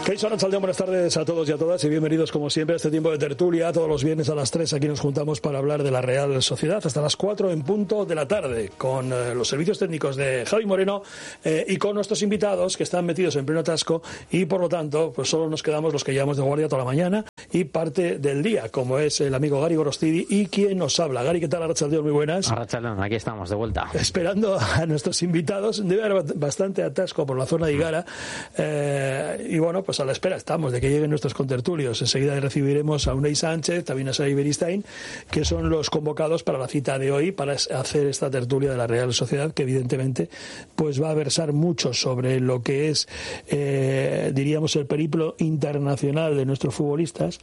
Kaixo Arratsaldeon, buenas tardes a todos y a todas y bienvenidos como siempre a este tiempo de tertulia. Todos los viernes a las 3 aquí nos juntamos para hablar de la Real Sociedad hasta las 4 en punto de la tarde con los servicios técnicos de Javi Moreno y con nuestros invitados que están metidos en pleno atasco y por lo tanto pues solo nos quedamos los que llevamos de guardia toda la mañana y parte del día, como es el amigo Gary Gorostidi y quien nos habla. Gary, ¿qué tal? Arratsaldeon, muy buenas. Arratsaldeon, aquí estamos de vuelta. Esperando a nuestros invitados, debe haber bastante atasco por la zona de Igara y bueno, pues a la espera estamos de que lleguen nuestros contertulios. Enseguida recibiremos a Unai Sánchez, también a Xavi Beristain, que son los convocados para la cita de hoy para hacer esta tertulia de la Real Sociedad, que evidentemente pues va a versar mucho sobre lo que es diríamos el periplo internacional de nuestros futbolistas.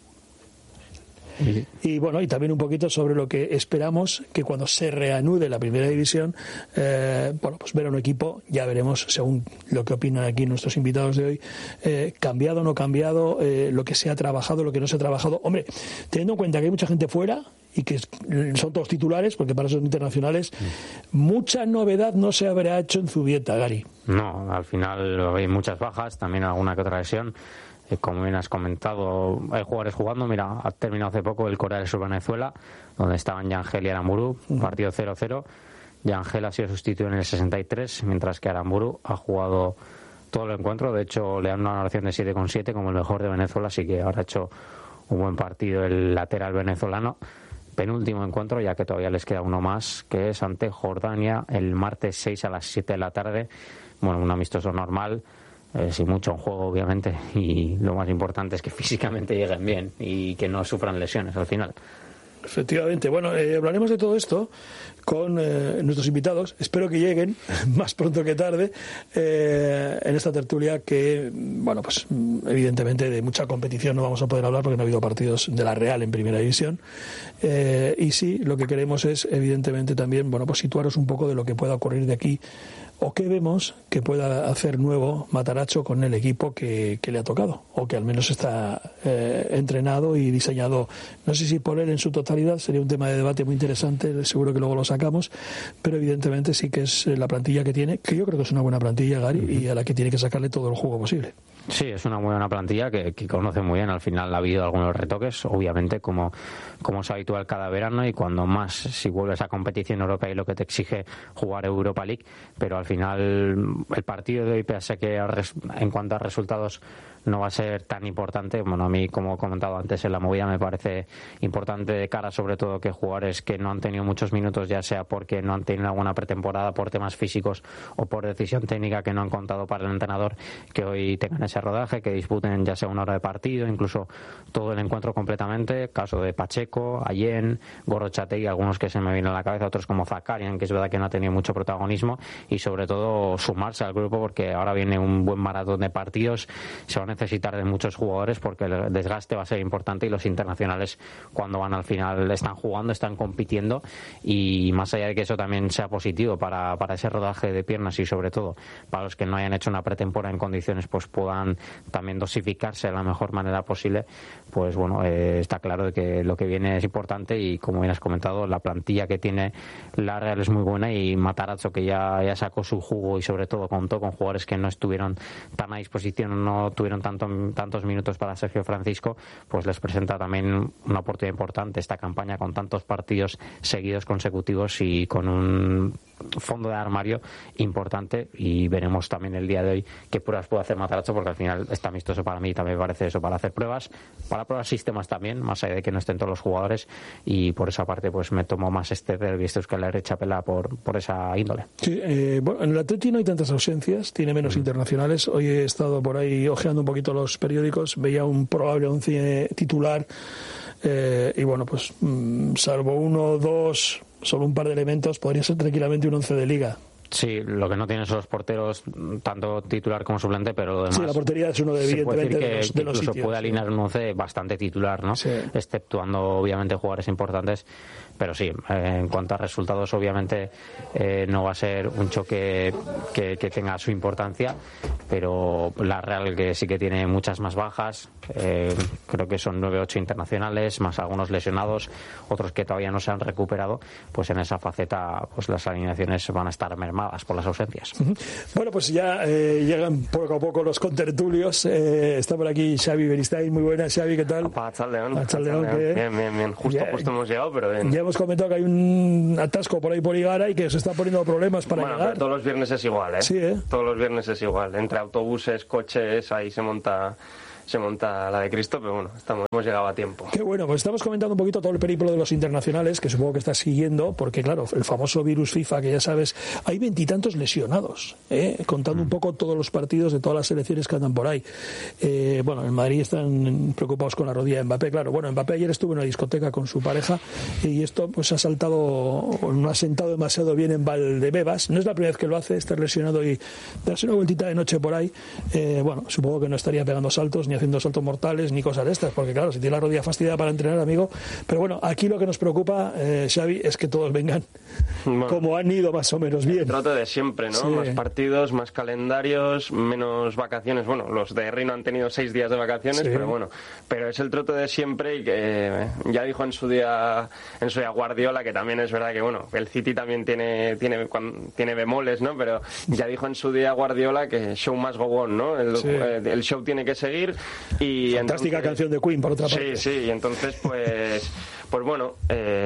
Y bueno, y también un poquito sobre lo que esperamos que cuando se reanude la primera división, bueno, pues ver a un equipo, ya veremos según lo que opinan aquí nuestros invitados de hoy, cambiado o no cambiado, lo que se ha trabajado, lo que no se ha trabajado. Hombre, teniendo en cuenta que hay mucha gente fuera y que son todos titulares, porque para eso son internacionales, mucha novedad no se habrá hecho en Zubieta, Gary. No, al final hay muchas bajas, también alguna que otra lesión. Como bien has comentado, hay jugadores jugando. Mira, ha terminado hace poco el Corea del Sur Venezuela, donde estaban Yangel y Aramburu, partido 0-0. Yangel ha sido sustituido en el 63, mientras que Aramburu ha jugado todo el encuentro. De hecho, le dan una valoración de 7,7 como el mejor de Venezuela, así que ahora ha hecho un buen partido el lateral venezolano. Penúltimo encuentro, ya que todavía les queda uno más, que es ante Jordania el martes 6 a las 7 de la tarde. Bueno, un amistoso normal. Sin mucho en juego, obviamente, y lo más importante es que físicamente lleguen bien y que no sufran lesiones al final. Efectivamente. Bueno, hablaremos de todo esto con nuestros invitados. Espero que lleguen más pronto que tarde en esta tertulia que, bueno, pues evidentemente de mucha competición no vamos a poder hablar porque no ha habido partidos de la Real en Primera División. Y sí, lo que queremos es, evidentemente, también, bueno, pues situaros un poco de lo que pueda ocurrir de aquí o qué vemos que pueda hacer nuevo Matarazzo con el equipo que le ha tocado, o que al menos está entrenado y diseñado. No sé si por él en su totalidad, sería un tema de debate muy interesante, seguro que luego lo sacamos, pero evidentemente sí que es la plantilla que tiene, que yo creo que es una buena plantilla, Gary, y a la que tiene que sacarle todo el juego posible. Sí, es una muy buena plantilla que conoce muy bien. Al final ha habido algunos retoques, obviamente, como es habitual cada verano, y cuando más si vuelves a competición europea y lo que te exige jugar Europa League. Pero al final el partido de hoy, pese a que en cuanto a resultados no va a ser tan importante, bueno, a mí, como he comentado antes en la movida, me parece importante de cara sobre todo que jugadores que no han tenido muchos minutos, ya sea porque no han tenido una buena pretemporada por temas físicos o por decisión técnica que no han contado para el entrenador, que hoy tengan ese rodaje, que disputen ya sea una hora de partido, incluso todo el encuentro completamente. Caso de Pacheco, Allen, Gorrochategui, algunos que se me vienen a la cabeza, otros como Zakarian, que es verdad que no ha tenido mucho protagonismo, y sobre todo sumarse al grupo porque ahora viene un buen maratón de partidos, se van a necesitar de muchos jugadores porque el desgaste va a ser importante, y los internacionales cuando van al final están jugando, están compitiendo, y más allá de que eso también sea positivo para ese rodaje de piernas y sobre todo para los que no hayan hecho una pretemporada en condiciones, pues puedan también dosificarse de la mejor manera posible, pues bueno, está claro de que lo que viene es importante, y como bien has comentado, la plantilla que tiene la Real es muy buena, y Matarazzo, que ya sacó su jugo y sobre todo contó con jugadores que no estuvieron tan a disposición, no tuvieron tantos minutos para Sergio Francisco, pues les presenta también una oportunidad importante esta campaña con tantos partidos seguidos consecutivos y con un fondo de armario importante, y veremos también el día de hoy qué pruebas puede hacer Matarazzo, porque al final está amistoso para mí también me parece eso, para hacer pruebas, para probar sistemas también, más allá de que no estén todos los jugadores, y por esa parte pues me tomo más este derbi, este Euskal Herria Txapela por esa índole. Sí, bueno, en el Atleti no hay tantas ausencias, tiene menos internacionales. Hoy he estado por ahí ojeando un poquito los periódicos, veía un probable 11 titular, y bueno, pues salvo uno o dos, solo un par de elementos, podría ser tranquilamente un 11 de liga. Sí, lo que no tienen son los porteros, tanto titular como suplente, pero además sí, la portería es uno de, evidentemente, de los incluso sitios, puede alinear un 11 bastante titular, ¿no? Sí. Exceptuando obviamente jugadores importantes, pero sí, en cuanto a resultados obviamente no va a ser un choque que tenga su importancia, pero la Real, que sí que tiene muchas más bajas, creo que son 9-8 internacionales, más algunos lesionados, otros que todavía no se han recuperado, pues en esa faceta pues las alineaciones van a estar mermadas mermadas por las ausencias. Bueno, pues ya llegan poco a poco los contertulios. Está por aquí Xavi Beristain. Muy buenas, Xavi, ¿qué tal? Arratsaldeon. Bien. Justo hemos llegado, pero bien. Ya hemos comentado que hay un atasco por ahí por Igara y que os está poniendo problemas para llegar. Pero todos los viernes es igual, ¿eh? Sí, ¿eh? Todos los viernes es igual. Entre autobuses, coches, ahí se monta la de Cristo, pero bueno, hemos llegado a tiempo. Qué bueno, pues estamos comentando un poquito todo el periplo de los internacionales, que supongo que estás siguiendo, porque claro, el famoso virus FIFA, que ya sabes, hay 20 y tantos lesionados, contando un poco todos los partidos de todas las selecciones que andan por ahí. Bueno, en Madrid están preocupados con la rodilla de Mbappé, claro. Bueno, Mbappé ayer estuvo en una discoteca con su pareja y esto pues no ha sentado demasiado bien en Valdebebas. No es la primera vez que lo hace, estar lesionado y darse una vueltita de noche por ahí. Bueno, supongo que no estaría pegando saltos ni haciendo saltos mortales ni cosas de estas, porque claro, si tiene la rodilla fastidiada para entrenar, amigo. Pero bueno, aquí lo que nos preocupa, Xavi, es que todos vengan como han ido más o menos bien. El trote de siempre, ¿no? Sí. Más partidos, más calendarios, menos vacaciones. Bueno, los de Rino han tenido 6 días de vacaciones, sí. Pero bueno, pero es el trote de siempre y que ya dijo en su día Guardiola, que también es verdad que bueno, el City también tiene bemoles, ¿no? Pero ya dijo en su día Guardiola que show must go on, ¿no? El show tiene que seguir. Y fantástica entonces, canción de Queen, por otra parte. Sí, y entonces pues bueno,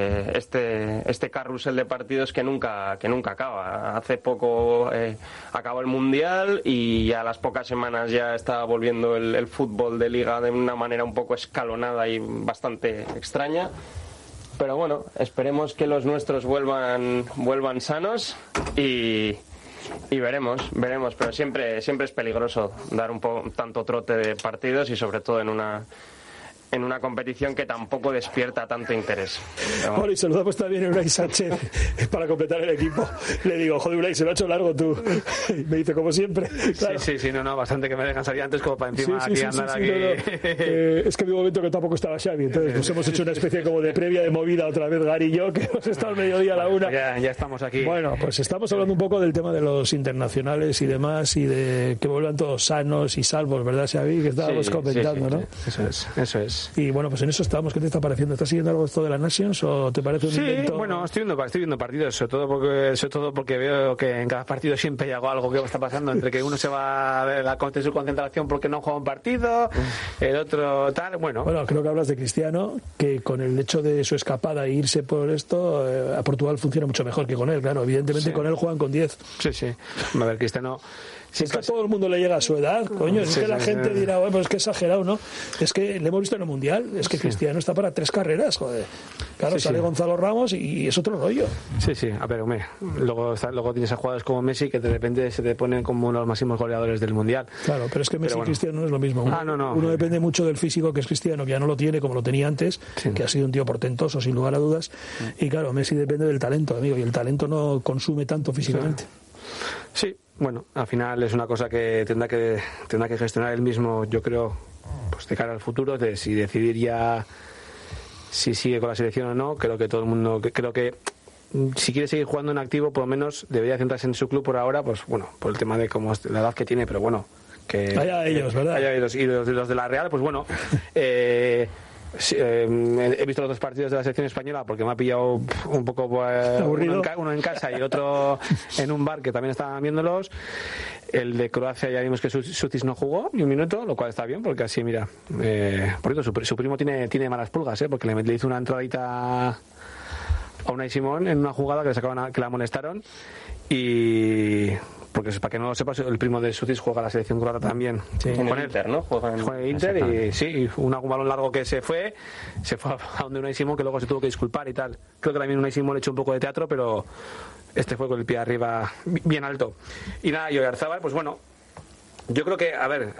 este carrusel de partidos que nunca acaba. Hace poco acabó el Mundial y a las pocas semanas ya está volviendo el fútbol de Liga de una manera un poco escalonada y bastante extraña. Pero bueno, esperemos que los nuestros vuelvan sanos y veremos, pero siempre es peligroso dar tanto trote de partidos y sobre todo en una competición que tampoco despierta tanto interés. Bueno, y saludamos también a Unai Sánchez para completar el equipo. Le digo, joder, Unai, se me ha hecho largo tú. Y me dice, como siempre. Claro. Sí, no, bastante que me dejan salir antes como para encima aquí andar aquí. No. Es que en mi momento que tampoco estaba Xavi, entonces pues hemos hecho una especie como de previa de movida otra vez, Gary y yo, que hemos estado al mediodía a la una. Ya estamos aquí. Bueno, pues estamos hablando un poco del tema de los internacionales y demás, y de que vuelvan todos sanos y salvos, ¿verdad, Xavi? Que estábamos comentando, ¿no? Eso es. Y bueno, pues en eso estamos. ¿Qué te está pareciendo? ¿Estás siguiendo algo de esto de la Nations o te parece un invento? Sí, bueno, estoy viendo partidos, sobre todo porque veo que en cada partido siempre hay algo que está pasando, entre que uno se va a ver su concentración porque no juega un partido, el otro tal, bueno, creo que hablas de Cristiano, que con el hecho de su escapada e irse por esto, a Portugal funciona mucho mejor que con él, claro, evidentemente con él juegan con 10. Sí, a ver, Cristiano... Es que a todo el mundo le llega a su edad, coño. Es que la gente dirá, bueno, pues es que exagerado, ¿no? Es que le hemos visto en el Mundial, es que Cristiano está para 3 carreras, joder. Claro, sale Gonzalo Ramos y es otro rollo. Sí, a ver, hombre, luego tienes a jugadores como Messi que de repente se te ponen como uno de los máximos goleadores del Mundial. Claro, pero es que Messi y Cristiano no es lo mismo. No. Uno depende mucho del físico, que es Cristiano, que ya no lo tiene como lo tenía antes, que ha sido un tío portentoso, sin lugar a dudas. Y claro, Messi depende del talento, amigo, y el talento no consume tanto físicamente. Sí. Bueno, al final es una cosa que tendrá que gestionar él mismo, yo creo, pues de cara al futuro, de si decidir ya si sigue con la selección o no. Creo que todo el mundo, creo que si quiere seguir jugando en activo, por lo menos debería centrarse en su club por ahora, pues bueno, por el tema de cómo la edad que tiene, pero bueno, que allá ellos, ¿verdad? Allá ellos, y los de la Real, pues bueno, he visto los 2 partidos de la selección española porque me ha pillado un poco uno en casa y el otro en un bar que también estaban viéndolos. El de Croacia ya vimos que Sutis no jugó ni un minuto, lo cual está bien porque así, mira, por cierto, su primo tiene malas pulgas, porque le hizo una entradita a Unai Simón en una jugada que la amonestaron. Y porque para que no lo sepas, el primo de Sutis juega a la selección croata también. Sí, con el Inter, ¿no? Juega en Inter y un balón largo que se fue a donde Unai Simón, que luego se tuvo que disculpar y tal. Creo que también Unai Simón le echó un poco de teatro, pero este fue con el pie arriba bien alto. Y nada, y Oyarzábal, pues bueno, yo creo que, a ver,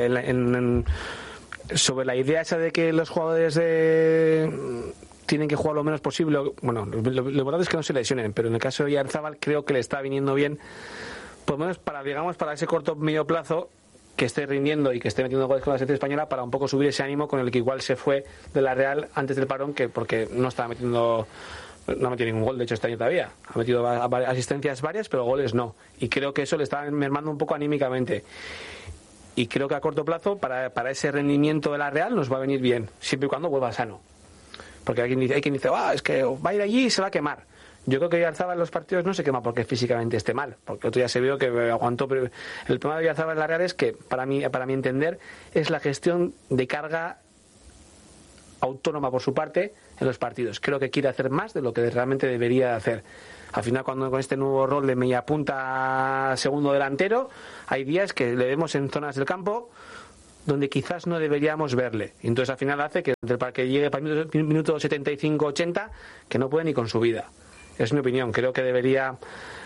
sobre la idea esa de que los jugadores tienen que jugar lo menos posible. Bueno, lo importante es que no se lesionen, pero en el caso de Oyarzábal creo que le está viniendo bien, por lo menos para ese corto medio plazo, que esté rindiendo y que esté metiendo goles con la selección española, para un poco subir ese ánimo con el que igual se fue de la Real antes del parón, porque no ha metido ningún gol, de hecho, este año todavía. Ha metido asistencias varias, pero goles no. Y creo que eso le está mermando un poco anímicamente. Y creo que a corto plazo, para ese rendimiento de la Real, nos va a venir bien, siempre y cuando vuelva sano. Porque hay quien dice, es que va a ir allí y se va a quemar. Yo creo que Oyarzabal en los partidos no se quema porque físicamente esté mal, porque otro día se vio que aguantó. Pero el problema de Oyarzabal en la Real es que, para mi entender, es la gestión de carga autónoma por su parte en los partidos. Creo que quiere hacer más de lo que realmente debería hacer. Al final, cuando con este nuevo rol de media punta, segundo delantero, hay días que le vemos en zonas del campo donde quizás no deberíamos verle. Y entonces al final hace que llegue para el minuto 75-80 que no puede ni con su vida. Es mi opinión. Creo que debería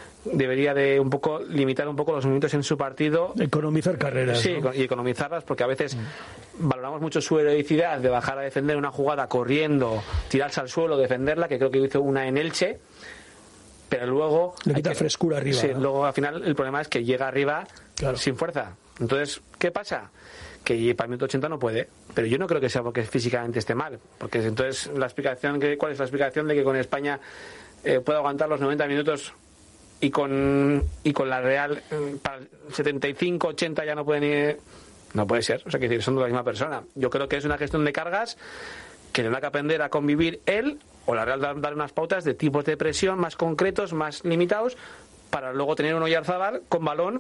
de un poco limitar un poco los minutos en su partido. Economizar carreras. Sí, ¿no? Y economizarlas, porque a veces valoramos mucho su heroicidad de bajar a defender una jugada corriendo, tirarse al suelo, defenderla, que creo que hizo una en Elche, pero luego le quita frescura arriba. Sí, ¿no? luego al final el problema es que llega arriba sin fuerza. Entonces, ¿qué pasa? Que para el minuto 80 no puede, pero yo no creo que sea porque físicamente esté mal, porque entonces ¿cuál es la explicación de que con España puede aguantar los 90 minutos y con la Real para el 75-80 ya no puede ni... No puede ser, o sea, que son de la misma persona. Yo creo que es una gestión de cargas que tendrá que aprender a convivir él o la Real dar unas pautas de tipos de presión más concretos, más limitados, para luego tener un Oyarzabal con balón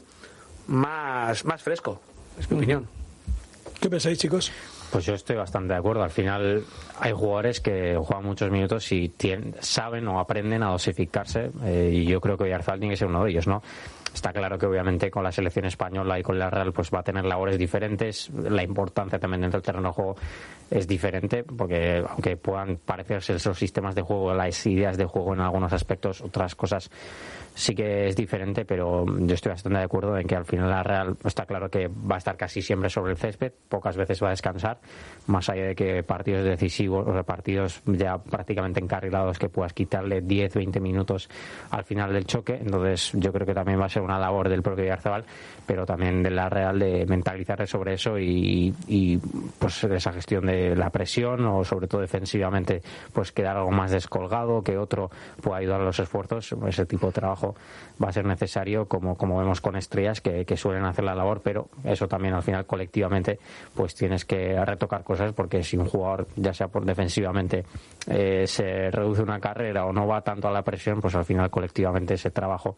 más fresco. Es mi opinión. ¿Qué pensáis, chicos? Pues yo estoy bastante de acuerdo. Al final hay jugadores que juegan muchos minutos y saben o aprenden a dosificarse, y yo creo que Oyarzabal tiene que ser uno de ellos, ¿no? Está claro que obviamente con la selección española y con la Real pues va a tener labores diferentes. La importancia también dentro del terreno de juego es diferente, porque aunque puedan parecerse esos sistemas de juego, las ideas de juego en algunos aspectos, otras cosas sí que es diferente, pero yo estoy bastante de acuerdo en que al final la Real está claro que va a estar casi siempre sobre el césped, pocas veces va a descansar, más allá de que partidos decisivos o partidos ya prácticamente encarrilados que puedas quitarle 10-20 minutos al final del choque. Entonces yo creo que también va a ser una labor del propio Oyarzabal, pero también de la Real, de mentalizarle sobre eso y pues esa gestión de la presión, o sobre todo defensivamente pues quedar algo más descolgado, que otro pueda ayudar a los esfuerzos. Ese tipo de trabajo va a ser necesario, como vemos con estrellas que suelen hacer la labor, pero eso también al final colectivamente pues tienes que retocar cosas, porque si un jugador, ya sea por defensivamente, se reduce una carrera o no va tanto a la presión, pues al final colectivamente ese trabajo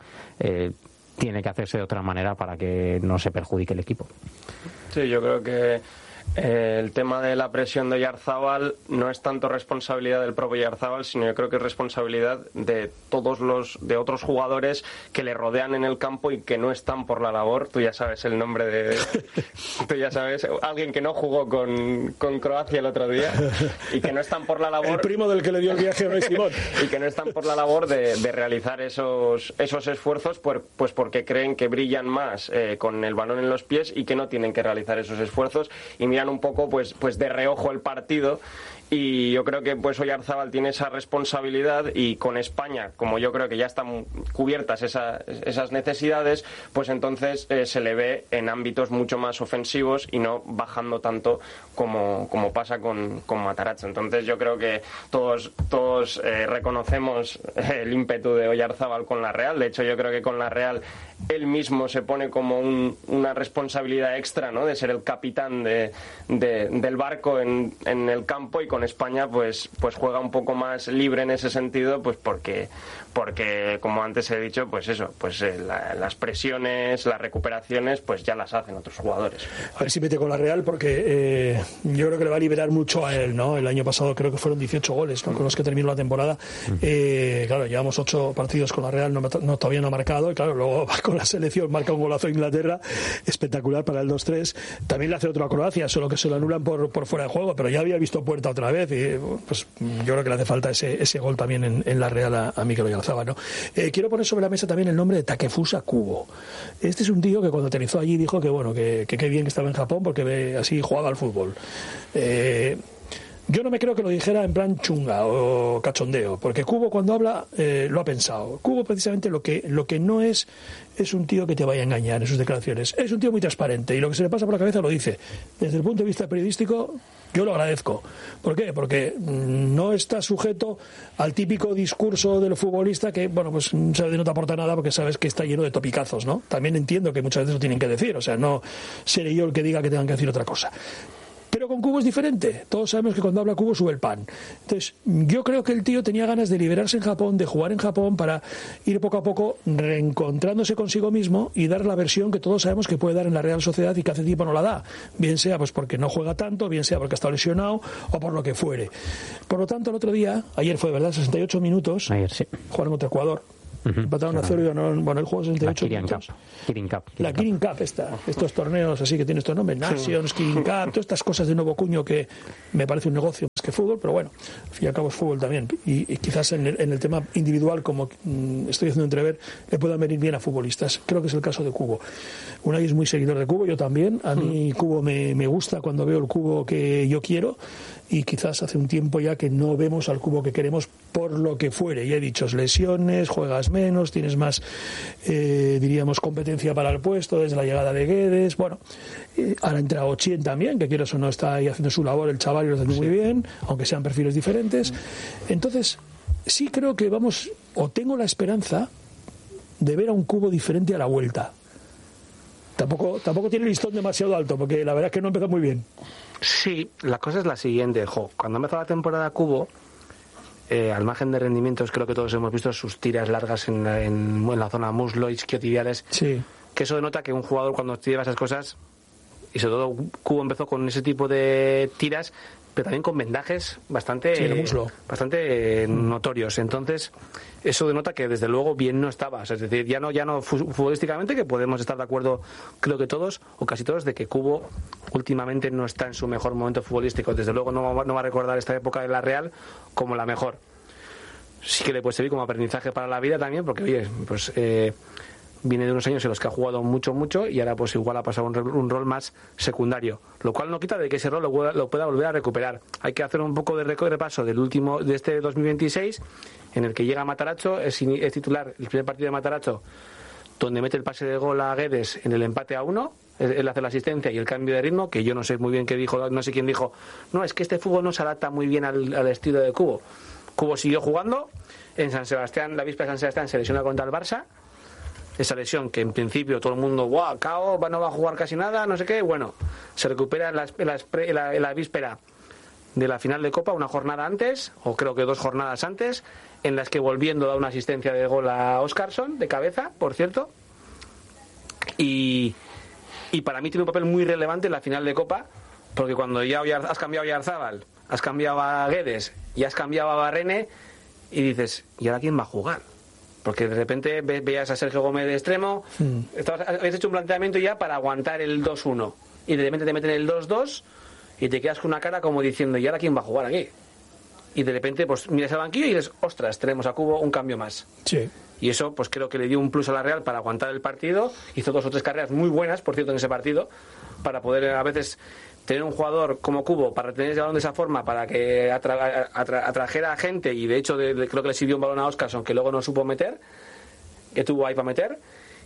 tiene que hacerse de otra manera para que no se perjudique el equipo. Sí, yo creo que el tema de la presión de Oyarzabal no es tanto responsabilidad del propio Oyarzabal, sino yo creo que es responsabilidad de de otros jugadores que le rodean en el campo y que no están por la labor. Tú ya sabes el nombre de... Tú ya sabes, alguien que no jugó con Croacia el otro día y que no están por la labor... El primo del que le dio el viaje a Simón. Y que no están por la labor de realizar esos esfuerzos, pues porque creen que brillan más con el balón en los pies y que no tienen que realizar esos esfuerzos, y miran un poco pues de reojo el partido. Y yo creo que pues Oyarzabal tiene esa responsabilidad, y con España, como yo creo que ya están cubiertas esas necesidades, pues entonces se le ve en ámbitos mucho más ofensivos y no bajando tanto como pasa con Matarazzo. Entonces yo creo que todos reconocemos el ímpetu de Oyarzabal con la Real. De hecho, yo creo que con la Real él mismo se pone como una responsabilidad extra, ¿no?, de ser el capitán del barco en el campo, y con España pues juega un poco más libre en ese sentido, pues porque como antes he dicho, pues eso, pues las presiones, las recuperaciones, pues ya las hacen otros jugadores. A ver si mete con la Real, porque yo creo que le va a liberar mucho a él, ¿no? El año pasado creo que fueron 18 goles, ¿no?, con los que terminó la temporada. Claro, llevamos 8 partidos con la Real, todavía no ha marcado, y claro, luego va con la selección, marca un golazo a Inglaterra espectacular para el 2-3. También le hace otro a Croacia, solo que se lo anulan por fuera de juego, pero ya había visto puerta otra vez, y pues yo creo que le hace falta ese gol también en la Real a Mikel Oyarzabal, ¿no? Quiero poner sobre la mesa también el nombre de Takefusa Kubo. Este es un tío que cuando aterrizó allí dijo que bueno, que qué bien que estaba en Japón, porque así jugaba al fútbol. Yo no me creo que lo dijera en plan chunga o cachondeo, porque Kubo cuando habla lo ha pensado. Kubo precisamente lo que no es un tío que te vaya a engañar en sus declaraciones. Es un tío muy transparente, y lo que se le pasa por la cabeza lo dice. Desde el punto de vista periodístico, yo lo agradezco. ¿Por qué? Porque no está sujeto al típico discurso del futbolista que, bueno, pues no te aporta nada, porque sabes que está lleno de topicazos, ¿no? También entiendo que muchas veces lo tienen que decir, o sea, no seré yo el que diga que tengan que decir otra cosa. Pero con Cubo es diferente. Todos sabemos que cuando habla Cubo sube el pan. Entonces, yo creo que el tío tenía ganas de liberarse en Japón, de jugar en Japón, para ir poco a poco reencontrándose consigo mismo y dar la versión que todos sabemos que puede dar en la Real Sociedad y que hace tiempo no la da. Bien sea pues porque no juega tanto, bien sea porque ha estado lesionado o por lo que fuere. Por lo tanto, el otro día, ayer fue, ¿verdad? 68 minutos. Ayer sí. Jugaron contra Ecuador. Empataron a 0 y ganaron, bueno, el juego 68 Kirin Cup. La Kirin Cup estos torneos así que tienen estos nombres, Nations, Kirin Cup, todas estas cosas de nuevo cuño que me parece un negocio más que fútbol, pero bueno, al fin y al cabo es fútbol también, y quizás en el tema individual, como estoy haciendo entrever, le puedan venir bien a futbolistas. Creo que es el caso de Cubo. Unai es muy seguidor de Cubo, yo también. A mí Cubo me gusta cuando veo el Cubo que yo quiero, y quizás hace un tiempo ya que no vemos al Cubo que queremos por lo que fuere. Ya he dicho, lesiones, juegas menos, tienes más, diríamos, competencia para el puesto desde la llegada de Guedes. Bueno, ahora entra Ochien también, que quieras o no está ahí haciendo su labor el chaval y lo hace muy bien, aunque sean perfiles diferentes. Entonces, sí creo que vamos, o tengo la esperanza de ver a un Cubo diferente a la vuelta. Tampoco tiene el listón demasiado alto, porque la verdad es que no empezó muy bien. Sí, la cosa es la siguiente, cuando empezó la temporada Cubo, al margen de rendimientos, creo que todos hemos visto sus tiras largas en la zona muslo, isquiotibiales, sí. Que eso denota que un jugador cuando lleva esas cosas, y sobre todo Cubo empezó con ese tipo de tiras, pero también con vendajes bastante notorios. Entonces, eso denota que desde luego bien no estaba. Es decir, ya no futbolísticamente, que podemos estar de acuerdo, creo que todos, o casi todos, de que Cubo últimamente no está en su mejor momento futbolístico. Desde luego no va a recordar esta época de la Real como la mejor. Sí que le puede servir como aprendizaje para la vida también, porque oye, pues viene de unos años en los que ha jugado mucho y ahora pues igual ha pasado un rol más secundario, lo cual no quita de que ese rol lo pueda volver a recuperar. Hay que hacer un poco de repaso de este 2026, en el que llega Matarazzo, es titular el primer partido de Matarazzo, donde mete el pase de gol a Guedes en el empate a 1, él hace la asistencia y el cambio de ritmo, que yo no sé muy bien qué dijo, no sé quién dijo, no, es que este fútbol no se adapta muy bien al estilo de Cubo. Cubo siguió jugando en San Sebastián, la víspera de San Sebastián se lesiona contra el Barça. Esa lesión que en principio todo el mundo, cao, no va a jugar casi nada, no sé qué, bueno, se recupera en la víspera de la final de Copa, una jornada antes, o creo que 2 jornadas antes, en las que volviendo da una asistencia de gol a Óscarson, de cabeza, por cierto, y para mí tiene un papel muy relevante en la final de Copa, porque cuando ya has cambiado a Oyarzábal, has cambiado a Guedes y has cambiado a Barrene, y dices, ¿y ahora quién va a jugar? Porque de repente veías a Sergio Gómez de extremo, habías hecho un planteamiento ya para aguantar el 2-1 y de repente te meten el 2-2 y te quedas con una cara como diciendo, ¿y ahora quién va a jugar aquí? Y de repente pues miras al banquillo y dices, ostras, tenemos a Cubo un cambio más. Sí. Y eso pues creo que le dio un plus a la Real para aguantar el partido. Hizo 2 o 3 carreras muy buenas, por cierto, en ese partido, para poder a veces tener un jugador como Cubo para retener ese balón de esa forma, para que atrajera a gente, y de hecho creo que le sirvió un balón a Óscarson que luego no supo meter, que tuvo ahí para meter,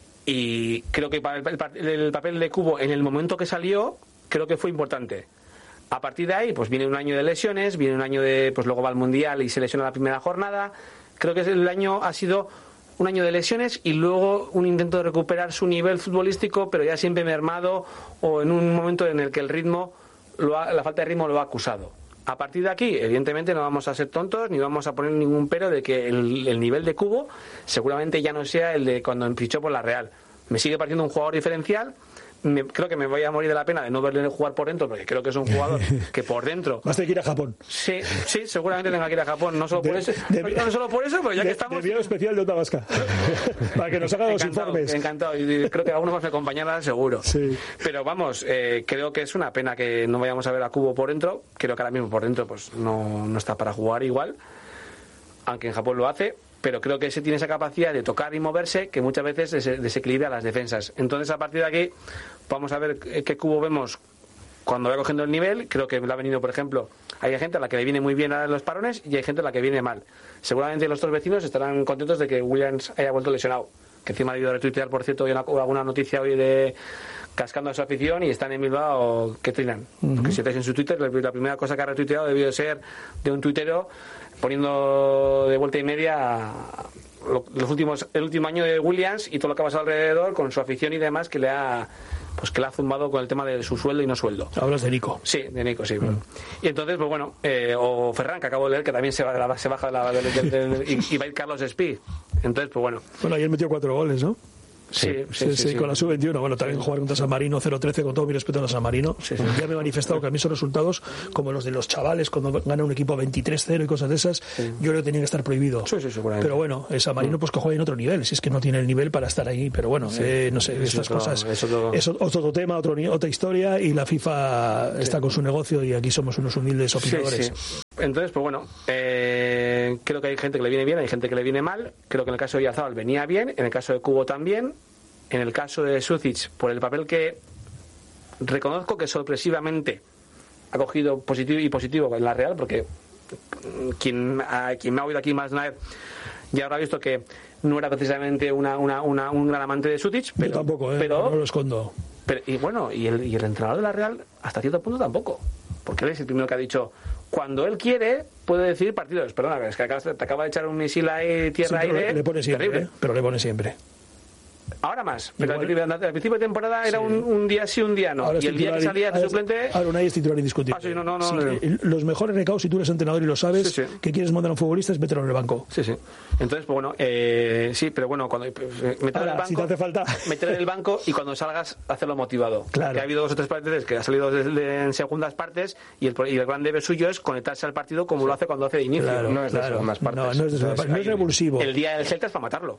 y creo que el papel de Cubo en el momento que salió creo que fue importante. A partir de ahí pues viene un año de lesiones, viene un año de, pues luego va al Mundial y se lesiona la primera jornada. Creo que el año ha sido un año de lesiones y luego un intento de recuperar su nivel futbolístico, pero ya siempre mermado, o en un momento en el que el ritmo, la falta de ritmo lo ha acusado. A partir de aquí, evidentemente, no vamos a ser tontos ni vamos a poner ningún pero de que el nivel de Cubo seguramente ya no sea el de cuando fichó por la Real. Me sigue pareciendo un jugador diferencial. Creo que me voy a morir de la pena de no verle jugar por dentro, porque creo que es un jugador que por dentro... Vas a tener que ir a Japón. Sí, seguramente tenga que ir a Japón, no solo por eso, pero ya que estamos... De especial de Onda Vasca, para que nos haga los informes. Encantado, y creo que alguno más me acompañará seguro. Sí. Pero vamos, creo que es una pena que no vayamos a ver a Cubo por dentro. Creo que ahora mismo por dentro pues no está para jugar igual, aunque en Japón lo hace. Pero creo que tiene esa capacidad de tocar y moverse que muchas veces desequilibra las defensas. Entonces, a partir de aquí, vamos a ver qué Cubo vemos cuando va cogiendo el nivel. Creo que le ha venido, por ejemplo, hay gente a la que le viene muy bien a los parones y hay gente a la que viene mal. Seguramente los 2 vecinos estarán contentos de que Williams haya vuelto lesionado. Que encima ha ido a retuitear, por cierto, hoy alguna noticia hoy de cascando a su afición, y están en Bilbao que trinan. Porque si estáis en su Twitter, la primera cosa que ha retuiteado debió de ser de un tuitero poniendo de vuelta y media el último año de Williams y todo lo que ha pasado alrededor con su afición y demás, que le ha pues que le ha zumbado con el tema de su sueldo y no sueldo. Hablas de Nico. Sí, de Nico, sí. Y entonces, pues bueno, o Ferran, que acabo de leer, que también se baja y va a ir Carlos Espí. Entonces, pues bueno. Bueno, ayer metió 4 goles, ¿no? Sí, con la sub-21. Bueno, también jugar contra San Marino 0-13, con todo mi respeto a San Marino. Ya me he manifestado que a mí esos resultados, como los de los chavales cuando gana un equipo 23-0 y cosas de esas, yo creo que tenían que estar prohibidos. Pero bueno, San Marino pues que juega en otro nivel, si es que no tiene el nivel para estar ahí. Pero bueno, no sé, estas cosas es otro tema, otra historia, y la FIFA está con su negocio y aquí somos unos humildes opinadores. Entonces, pues bueno, creo que hay gente que le viene bien, hay gente que le viene mal. Creo que en el caso de Oyarzabal venía bien, en el caso de Kubo también. En el caso de Sucic, por el papel que reconozco que sorpresivamente ha cogido positivo en la Real, porque quien me ha oído aquí más una vez ya habrá visto que no era precisamente un gran amante de Sucic, pero yo tampoco, pero no lo escondo. Y bueno, y el entrenador de la Real hasta cierto punto tampoco, porque él es el primero que ha dicho, cuando él quiere puede decidir partidos. Perdona, es que te acaba de echar un misil ahí tierra-aire. Le pone siempre, pero le pone siempre. Ahora más, pero al principio de temporada era un día sí, un día no. Ahora y el día que salía de suplente... Ahora Unai es titular indiscutible. Sí, no. Los mejores recados, si tú eres entrenador y lo sabes, que quieres mandar a un futbolista es meterlo en el banco. Sí. Entonces, pues bueno, sí, pero bueno, cuando meterlo en el banco, si te hace falta. meterlo en el banco y cuando salgas, hacerlo motivado. Claro. Que ha habido 2 o 3 partidos que ha salido en segundas partes y el gran debe suyo es conectarse al partido como lo hace cuando hace de inicio. Claro, no es de segundas partes. No es de segundas partes. No es revulsivo. El día del Celta es para matarlo.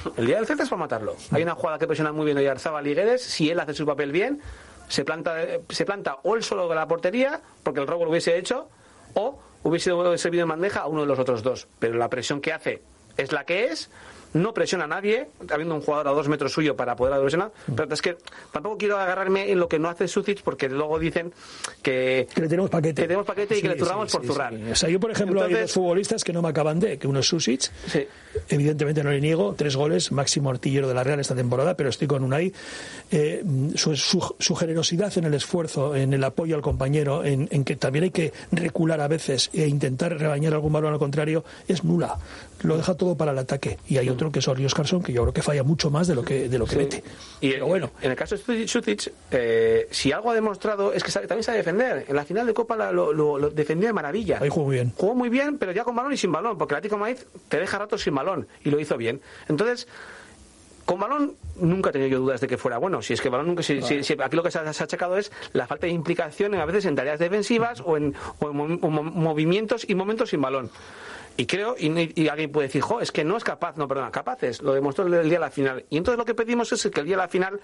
Hay una jugada que presiona muy bien Oyarzabal y Guedes. Si él hace su papel bien, se planta o él solo de la portería, porque el robo lo hubiese hecho, o hubiese servido en bandeja a uno de los otros 2. Pero la presión que hace es la que es. No presiona a nadie, habiendo un jugador a 2 metros suyo para poder presionar, pero es que tampoco quiero agarrarme en lo que no hace Sucic, porque luego dicen que le tenemos paquete, y que le zurramos por zurrar. O sea, yo por ejemplo hay 2 futbolistas que no me acaban de, que uno es Sucic, evidentemente no le niego, 3 goles, máximo artillero de la Real esta temporada, pero estoy con Unai. Su generosidad en el esfuerzo, en el apoyo al compañero, en que también hay que recular a veces e intentar rebañar algún balón al contrario, es nula. Lo deja todo para el ataque. Y hay otro que es Ori Óscarsson, que yo creo que falla mucho más de lo que mete. Pero bueno, en el caso de Sucic, si algo ha demostrado es que también sabe defender. En la final de Copa lo defendió de maravilla. Ahí jugó muy bien. Jugó muy bien, pero ya con balón y sin balón, porque el Atlético de Madrid te deja ratos sin balón y lo hizo bien. Entonces, con balón nunca he tenido yo dudas de que fuera bueno. Si es que balón nunca, si aquí lo que se ha achacado es la falta de implicación a veces en tareas defensivas o en movimientos y momentos sin balón. Y creo, y alguien puede decir, es que no es capaz, capaz es, lo demostró el día de la final. Y entonces lo que pedimos es que el día de la final,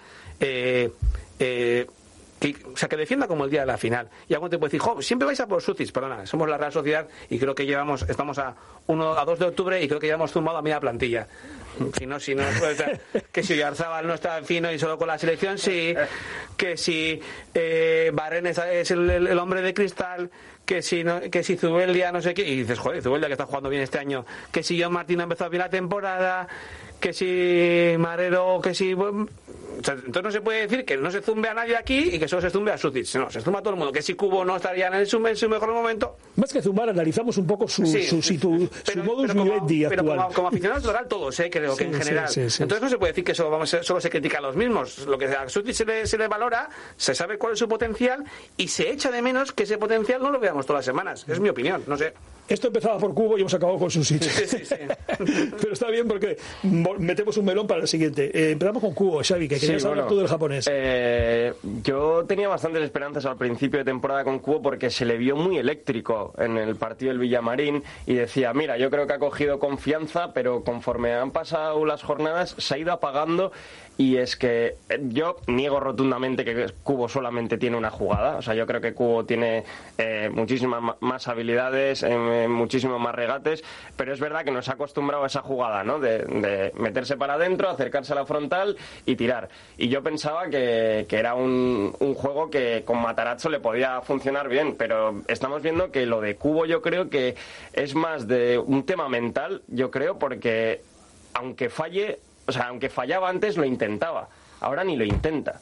que defienda como el día de la final. Y alguien te puede decir, siempre vais a por Sucic, perdona, somos la Real Sociedad y creo que estamos a 2 de octubre y creo que ya hemos zumbado a media plantilla. Si no, que si Oyarzabal no está fino y solo con la selección, sí, que si Barren es el hombre de cristal, que si Zubeldia no sé qué, y dices, Zubeldia que está jugando bien este año, que si John Martín ha empezado bien la temporada, que si Marero, que si... entonces no se puede decir que no se zumbe a nadie aquí y que solo se zumbe a Sucic. No, se zumba a todo el mundo. Que si Kubo no estaría en su mejor momento. Más que zumbar, analizamos un poco su modus vivendi actual. Pero como aficionados total todos, creo que en general. Entonces no se puede decir que solo se critica a los mismos. Lo que a Sucic se le valora, se sabe cuál es su potencial y se echa de menos que ese potencial no lo veamos todas las semanas. Es mi opinión, no sé. Esto empezaba por Kubo y hemos acabado con Sucic. Sí. Pero está bien porque metemos un melón para el siguiente. Empezamos con Kubo, Xavi, que querías hablar tú del japonés. Yo tenía bastantes esperanzas al principio de temporada con Kubo porque se le vio muy eléctrico en el partido del Villamarín y decía, mira, yo creo que ha cogido confianza, pero conforme han pasado las jornadas se ha ido apagando. Y es que yo niego rotundamente que Kubo solamente tiene una jugada. O sea, yo creo que Kubo tiene muchísimas más habilidades, muchísimos más regates, pero es verdad que nos ha acostumbrado a esa jugada, ¿no? De meterse para adentro, acercarse a la frontal y tirar. Y yo pensaba que era un juego que con Matarazzo le podía funcionar bien, pero estamos viendo que lo de Kubo yo creo que es más de un tema mental, yo creo, porque aunque fallaba antes, lo intentaba. Ahora ni lo intenta.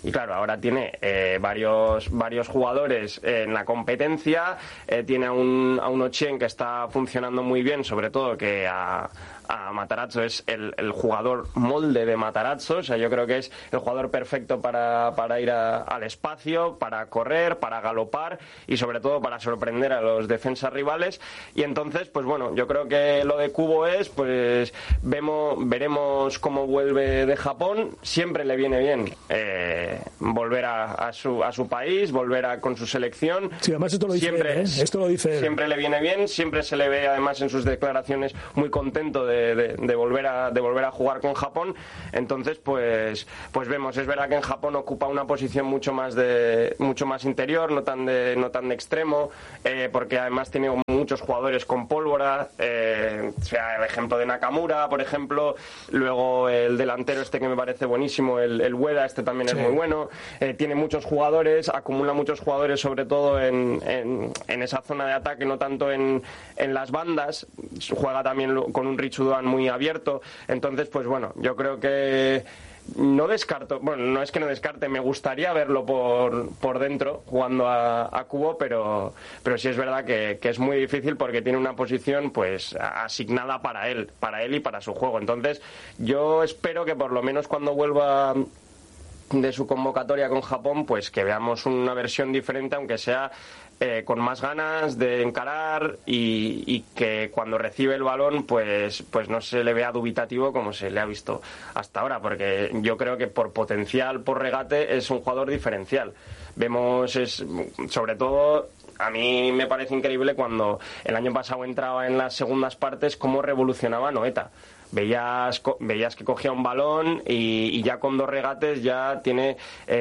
Y claro, ahora tiene varios jugadores en la competencia, tiene a un Ochien que está funcionando muy bien, sobre todo que a Matarazzo es el jugador molde de Matarazzo. O sea, yo creo que es el jugador perfecto para ir al espacio, para correr, para galopar y sobre todo para sorprender a los defensas rivales. Y entonces, pues bueno, yo creo que lo de Kubo es, pues veremos cómo vuelve de Japón. Siempre le viene bien volver a su país, volver con su selección. Sí, además esto lo dice siempre, él, esto lo dice él. Siempre le viene bien, siempre se le ve además en sus declaraciones muy contento de volver a jugar con Japón. Entonces pues vemos, es verdad que en Japón ocupa una posición mucho más interior, no tan de extremo, porque además tiene muchos jugadores con pólvora, sea el ejemplo de Nakamura, por ejemplo, luego el delantero este que me parece buenísimo, el Ueda, este también es muy bueno, tiene muchos jugadores, acumula muchos jugadores sobre todo en esa zona de ataque, no tanto en las bandas, juega también con un Richu Doan muy abierto. Entonces pues bueno, yo creo que no descarto, bueno, no es que no descarte, me gustaría verlo por dentro jugando a Kubo, pero sí es verdad que es muy difícil porque tiene una posición pues asignada para él y para su juego. Entonces yo espero que por lo menos cuando vuelva de su convocatoria con Japón, pues que veamos una versión diferente, aunque sea con más ganas de encarar y que cuando recibe el balón pues no se le vea dubitativo como se le ha visto hasta ahora, porque yo creo que por potencial, por regate, es un jugador diferencial. Vemos, sobre todo, a mí me parece increíble cuando el año pasado entraba en las segundas partes cómo revolucionaba Noeta. Veías que cogía un balón y ya con 2 regates ya tiene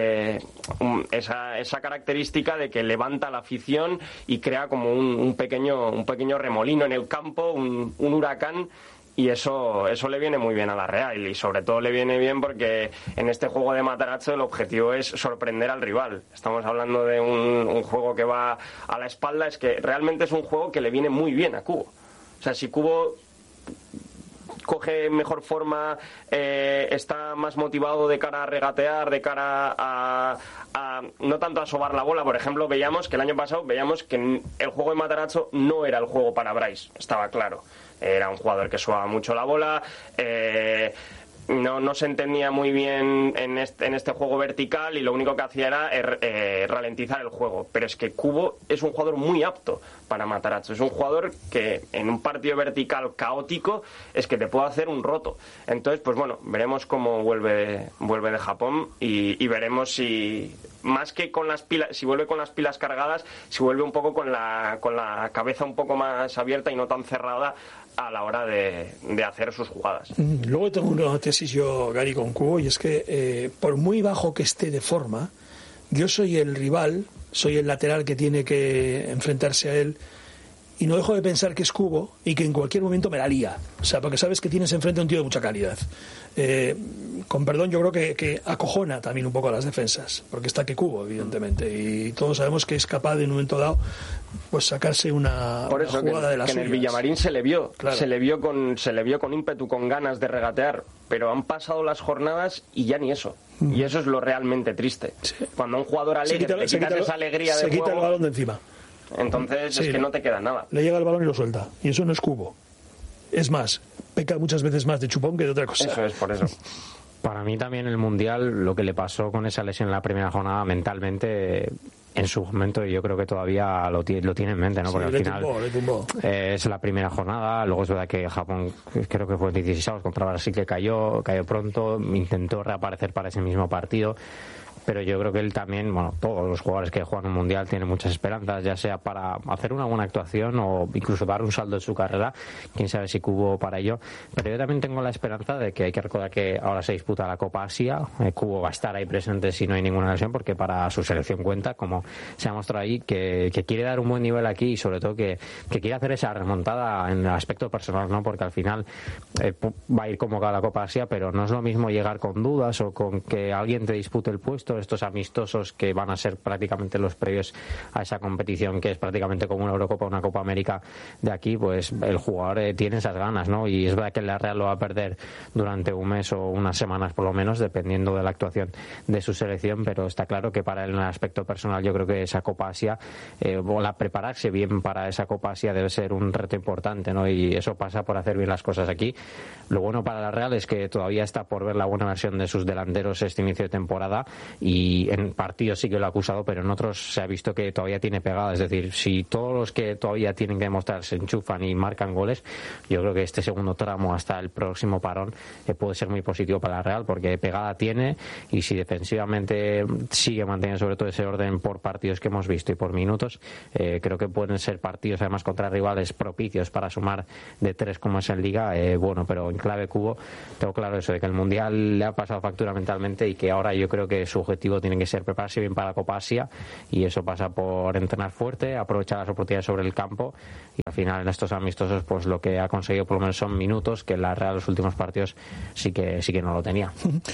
esa característica de que levanta la afición y crea como un pequeño remolino en el campo, un huracán. Y eso le viene muy bien a la Real, y sobre todo le viene bien porque en este juego de Matarazzo el objetivo es sorprender al rival. Estamos hablando de un juego que va a la espalda, es que realmente es un juego que le viene muy bien a Kubo. O sea, si Kubo coge mejor forma, está más motivado de cara a regatear, de cara a no tanto a sobar la bola. Por ejemplo, veíamos que el año pasado que el juego de Matarazzo no era el juego para Bryce, estaba claro. Era un jugador que sobaba mucho la bola, no se entendía muy bien en este juego vertical y lo único que hacía era ralentizar el juego. Pero es que Kubo es un jugador muy apto para Matarazzo. Es un jugador que en un partido vertical caótico es que te puede hacer un roto. Entonces, pues bueno, veremos cómo vuelve de Japón y veremos si, más que con las pilas, si vuelve con las pilas cargadas, si vuelve un poco con la cabeza un poco más abierta y no tan cerrada a la hora de hacer sus jugadas. Luego tengo una tesis yo, Gary, con Kubo, y es que por muy bajo que esté de forma, yo soy el rival, soy el lateral que tiene que enfrentarse a él, y no dejo de pensar que es Kubo y que en cualquier momento me la lía. O sea, porque sabes que tienes enfrente a un tío de mucha calidad. Con perdón, yo creo que acojona también un poco a las defensas, porque está que Kubo, evidentemente, y todos sabemos que es capaz de en un momento dado pues sacarse una jugada de las suyas. En el Villamarín se le vio, claro. se le vio con ímpetu, con ganas de regatear, pero han pasado las jornadas y ya ni eso. Y eso es lo realmente triste. Sí. Cuando un jugador alegre le quitas esa alegría de juego, quita el balón de encima. Entonces es que no te queda nada. Le llega el balón y lo suelta. Y eso no es Kubo. Es más, peca muchas veces más de chupón que de otra cosa. Eso es, por eso. Para mí también el Mundial, lo que le pasó con esa lesión en la primera jornada mentalmente, en su momento yo creo que todavía lo tiene en mente, ¿no? Porque al final tumbó. Es la primera jornada, luego es verdad que Japón, creo que fue el 16 contra Brasil, que cayó pronto, intentó reaparecer para ese mismo partido. Pero yo creo que él también, bueno, todos los jugadores que juegan un mundial tienen muchas esperanzas, ya sea para hacer una buena actuación o incluso dar un saldo en su carrera, quién sabe si Kubo para ello. Pero yo también tengo la esperanza de que hay que recordar que ahora se disputa la Copa Asia, Kubo va a estar ahí presente si no hay ninguna lesión, porque para su selección cuenta, como se ha mostrado ahí, que quiere dar un buen nivel aquí y sobre todo que quiere hacer esa remontada en el aspecto personal, ¿no? Porque al final va a ir convocado a la Copa Asia, pero no es lo mismo llegar con dudas o con que alguien te dispute el puesto todos estos amistosos que van a ser prácticamente los previos a esa competición, que es prácticamente como una Eurocopa, una Copa América de aquí, pues el jugador tiene esas ganas, ¿no? Y es verdad que la Real lo va a perder durante un mes o unas semanas por lo menos, dependiendo de la actuación de su selección, pero está claro que para él, en el aspecto personal, yo creo que esa Copa Asia, prepararse bien para esa Copa Asia debe ser un reto importante, ¿no? Y eso pasa por hacer bien las cosas aquí. Lo bueno para la Real es que todavía está por ver la buena versión de sus delanteros este inicio de temporada, y en partidos sí que lo ha acusado, pero en otros se ha visto que todavía tiene pegada. Es decir, si todos los que todavía tienen que demostrar se enchufan y marcan goles, yo creo que este segundo tramo hasta el próximo parón puede ser muy positivo para la Real, porque pegada tiene, y si defensivamente sigue manteniendo sobre todo ese orden por partidos que hemos visto y por minutos, creo que pueden ser partidos además contra rivales propicios para sumar de 3 como es en Liga. Bueno, pero en clave cubo tengo claro eso, de que el Mundial le ha pasado factura mentalmente, y que ahora yo creo que su objetivo tiene que ser prepararse bien para la Copa Asia, y eso pasa por entrenar fuerte, aprovechar las oportunidades sobre el campo, y al final en estos amistosos pues lo que ha conseguido por lo menos son minutos, que la Real los últimos partidos sí que no lo tenía.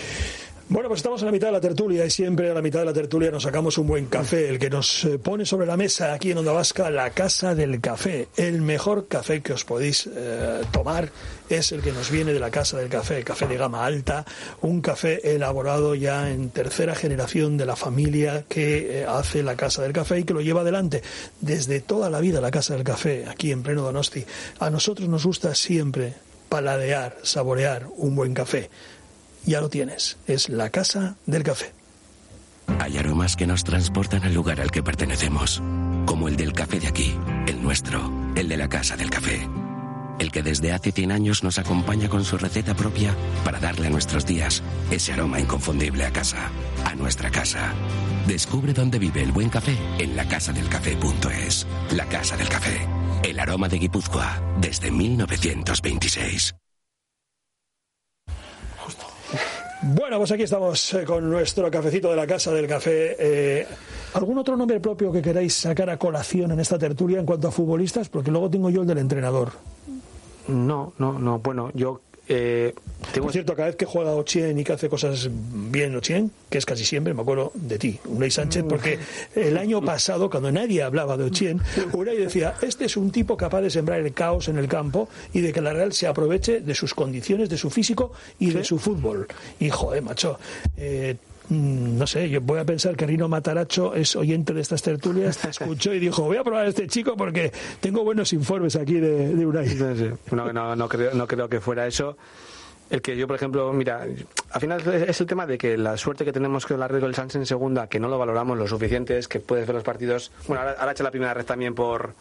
Bueno, pues estamos en la mitad de la tertulia, y siempre a la mitad de la tertulia nos sacamos un buen café, el que nos pone sobre la mesa aquí en Onda Vasca, la Casa del Café. El mejor café que os podéis tomar es el que nos viene de la Casa del Café, café de gama alta, un café elaborado ya en tercera generación de la familia que hace la Casa del Café y que lo lleva adelante desde toda la vida, la Casa del Café, aquí en pleno Donosti. A nosotros nos gusta siempre paladear, saborear un buen café. Ya lo tienes, es la Casa del Café. Hay aromas que nos transportan al lugar al que pertenecemos, como el del café de aquí, el nuestro, el de la Casa del Café. El que desde hace 100 años nos acompaña con su receta propia para darle a nuestros días ese aroma inconfundible a casa, a nuestra casa. Descubre dónde vive el buen café en lacasadelcafé.es. La Casa del Café, el aroma de Guipúzcoa desde 1926. Bueno, pues aquí estamos con nuestro cafecito de la Casa del Café. ¿Algún otro nombre propio que queráis sacar a colación en esta tertulia en cuanto a futbolistas? Porque luego tengo yo el del entrenador. No. Bueno, yo... Por cierto, cada vez que juega Ochien y que hace cosas bien Ochien, que es casi siempre, me acuerdo de ti, Unai Sánchez, porque el año pasado, cuando nadie hablaba de Ochien, Unai decía, este es un tipo capaz de sembrar el caos en el campo y de que la Real se aproveche de sus condiciones, de su físico y de su fútbol. Y joder, macho, no sé, yo voy a pensar que Rino Mataracho es oyente de estas tertulias, te escuchó y dijo, voy a probar a este chico porque tengo buenos informes aquí de Unai. Sí. No creo que fuera eso. El que yo, por ejemplo, mira, al final es el tema de que la suerte que tenemos con el arreglo del Sánchez en segunda, que no lo valoramos lo suficiente, es que puedes ver los partidos. Bueno, ahora ha hecho la primera red también por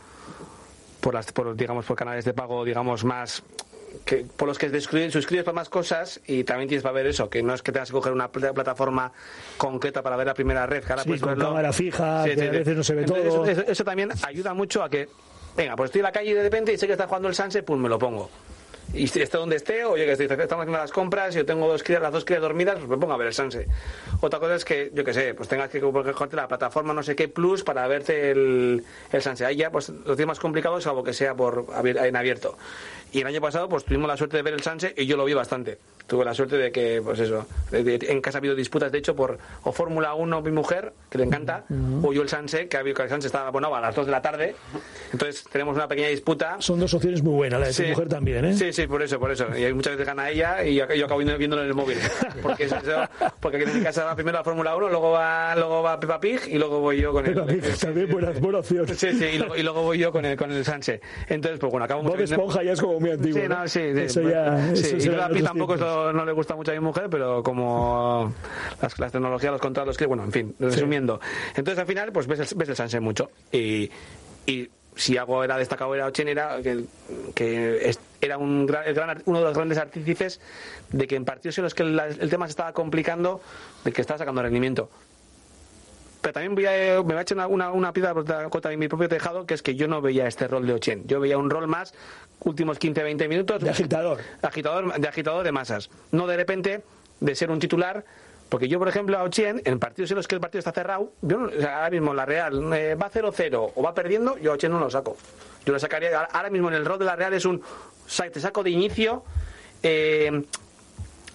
canales de pago, digamos, más que por los que suscribes para más cosas, y también tienes para ver eso, que no es que tengas que coger una plataforma concreta para ver la primera red, que ahora sí, con cámara fija, que a veces no se ve. Entonces, todo eso también ayuda mucho a que, venga, pues estoy en la calle y de repente y sé que está jugando el Sánchez, pues me lo pongo. Y si esté donde esté, o yo que estamos haciendo las compras, y yo tengo las dos crías dormidas, pues me pongo a ver el Sanse. Otra cosa es que, yo que sé, pues tengas que cogerte la plataforma no sé qué plus para verte el Sanse. Ahí ya, pues lo tiene más complicado, salvo que sea en abierto. Y el año pasado, pues tuvimos la suerte de ver el Sanse, y yo lo vi bastante. Tuve la suerte de que, pues eso, en casa ha habido disputas, de hecho, o Fórmula 1, mi mujer, que le encanta, o yo el Sanse, que el Sanse estaba abonado a las 2 de la tarde. Entonces tenemos una pequeña disputa. Son dos opciones muy buenas, la de tu mujer también, ¿eh? Sí, por eso. Y muchas veces gana ella y yo acabo viéndolo en el móvil. Porque aquí en mi casa va primero la Fórmula 1, luego va Peppa Pig, y luego voy yo con Peppa Pig, también buena opción. Sí, y luego voy yo con el Sanse. Entonces, pues bueno, acabo mucho. Bob Esponja ya es como muy antiguo. Sí, Eso ya. Y Peppa Pig tampoco no le gusta mucho a mi mujer, pero como las tecnologías, los controles, bueno, en fin, resumiendo. Entonces, al final, pues ves el Sanse mucho. Y si algo era destacado era Ochien, era que era uno de los grandes artífices de que en partidos en los que el tema se estaba complicando, de que estaba sacando rendimiento. Pero también me va a echar una piedra contra mi propio tejado, que es que yo no veía este rol de Ochien. Yo veía un rol más últimos 15-20 minutos de agitador de masas, no de repente de ser un titular. Porque yo, por ejemplo, a Ochien, en partidos en los que el partido está cerrado, ahora mismo la Real va 0-0 o va perdiendo, yo a Ochien no lo saco. Yo lo sacaría, ahora mismo en el rol de la Real es te saco de inicio,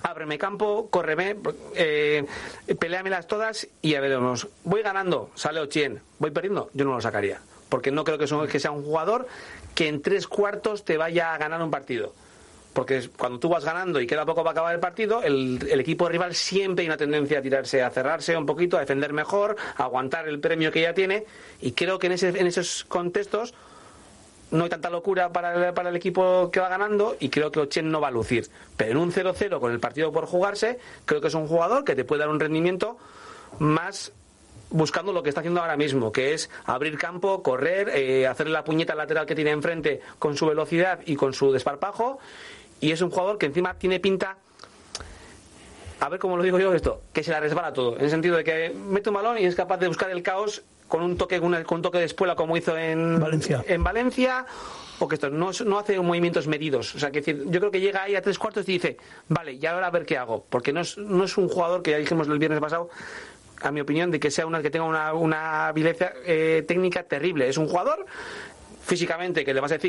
ábreme campo, córreme, peleámelas todas y ya veremos. Voy ganando, sale Ochieng, voy perdiendo, yo no lo sacaría, porque no creo que sea un jugador que en 3 cuartos te vaya a ganar un partido. Porque cuando tú vas ganando y queda poco para acabar el partido, el equipo rival siempre hay una tendencia a tirarse, a cerrarse un poquito, a defender mejor, a aguantar el premio que ya tiene, y creo que en esos contextos no hay tanta locura para el equipo que va ganando, y creo que Ochieng no va a lucir. Pero en un 0-0 con el partido por jugarse, creo que es un jugador que te puede dar un rendimiento más buscando lo que está haciendo ahora mismo, que es abrir campo, correr, hacer la puñeta lateral que tiene enfrente con su velocidad y con su desparpajo. Y es un jugador que encima tiene pinta, a ver cómo lo digo yo esto, que se la resbala todo, en el sentido de que mete un balón y es capaz de buscar el caos con un toque de espuela, como hizo en Valencia, o que esto no hace movimientos medidos. O sea, que decir, yo creo que llega ahí a 3 cuartos y dice, vale, y ahora a ver qué hago, porque no es un jugador, que ya dijimos el viernes pasado, a mi opinión, de que sea que tenga una habilidad técnica terrible. Es un jugador físicamente que le vas a decir